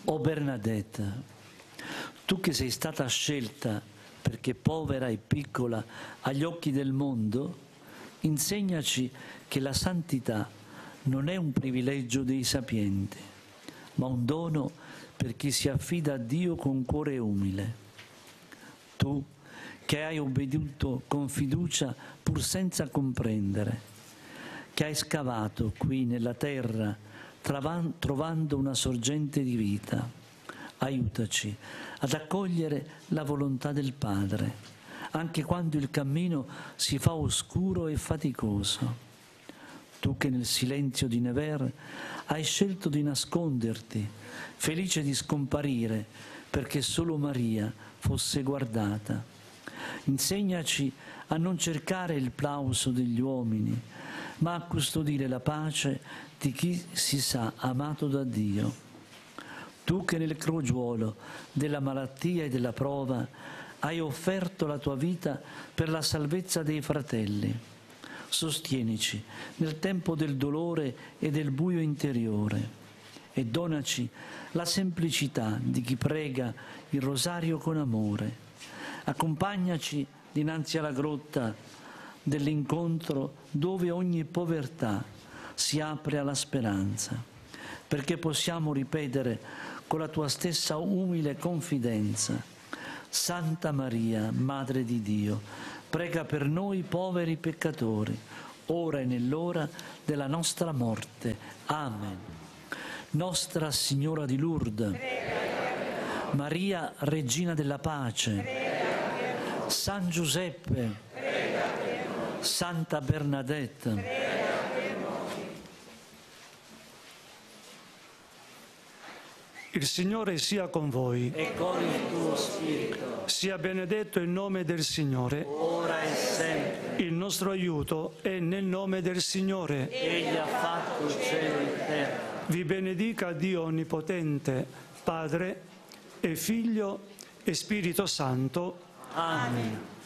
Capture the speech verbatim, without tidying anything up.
O Bernadette, tu che sei stata scelta perché povera e piccola agli occhi del mondo, insegnaci che la santità non è un privilegio dei sapienti, ma un dono per chi si affida a Dio con cuore umile. Tu che hai obbedito con fiducia pur senza comprendere, che hai scavato qui nella terra trovando una sorgente di vita, aiutaci ad accogliere la volontà del Padre, anche quando il cammino si fa oscuro e faticoso. Tu che nel silenzio di Nevers hai scelto di nasconderti, felice di scomparire perché solo Maria fosse guardata. Insegnaci a non cercare il plauso degli uomini, ma a custodire la pace di chi si sa amato da Dio. Tu che nel crogiuolo della malattia e della prova hai offerto la tua vita per la salvezza dei fratelli, sostienici nel tempo del dolore e del buio interiore e donaci la semplicità di chi prega il rosario con amore. Accompagnaci dinanzi alla grotta dell'incontro dove ogni povertà si apre alla speranza, perché possiamo ripetere con la tua stessa umile confidenza: Santa Maria, Madre di Dio, prega per noi poveri peccatori, ora e nell'ora della nostra morte. Amen. Nostra Signora di Lourdes, Maria, Regina della Pace, San Giuseppe, Santa Bernadette, il Signore sia con voi. e con il tuo spirito, Sia benedetto il nome del Signore. ora e sempre. Il nostro aiuto è nel nome del Signore. Egli ha fatto il cielo e terra. Vi benedica Dio Onnipotente, Padre e Figlio e Spirito Santo. Amen.